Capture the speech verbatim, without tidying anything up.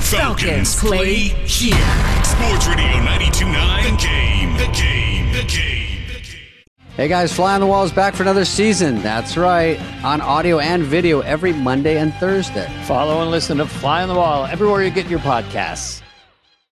Falcons play here. Sports Radio ninety-two point nine. The game. The game. The game. The game. Hey guys, Fly on the Wall is back for another season. That's right. On audio and video every Monday and Thursday. Follow and listen to Fly on the Wall everywhere you get your podcasts.